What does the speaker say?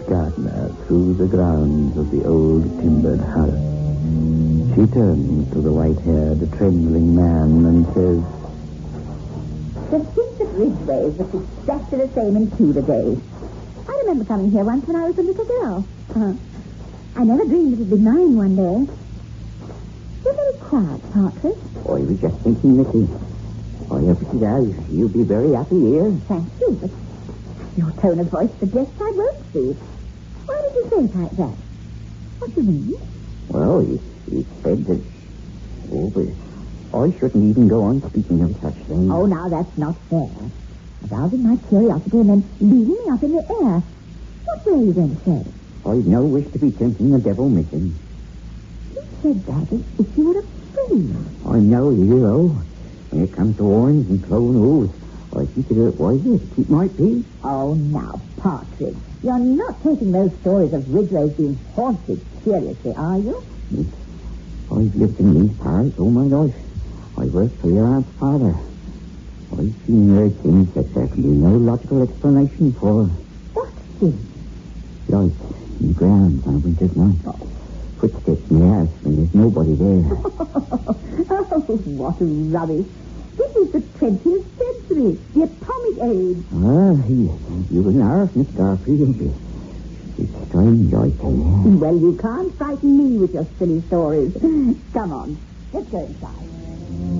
Gardner through the grounds of the old timbered house. She turns to the white-haired, trembling man and says, The streets at Ridgeway was exactly the same in Tudor days. I remember coming here once when I was a little girl. I never dreamed it would be mine one day. You're very quiet, Partridge. I was just thinking, Missy. I hope she does. You'll be very happy here. Thank you, but your tone of voice suggests I won't be. Why did you say it like that? What do you mean? Well, he said that... Oh, but I shouldn't even go on speaking of such things. Oh, now that's not fair. Arousing my curiosity and then leaving me up in the air. What were you going to say? I've no wish to be tempting the devil, Missy. You said that as if you were afraid. I'm no hero. When it comes to horns and clone hooves, I consider it wiser to keep my peace. Oh, now, Partridge, you're not taking those stories of Ridgeway's being haunted seriously, are you? I've lived in these parts all my life. I worked for your aunt's father. I've seen and heard things that there can be no logical explanation for. What thing? Lights in the ground on a winter's night. Footsteps in the house when there's nobody there. Oh, what rubbish. This is the 20th century, the atomic age. You were nervous, Miss Garfield. It's strange, I tell you. Well, you can't frighten me with your silly stories. Come on, let's go inside.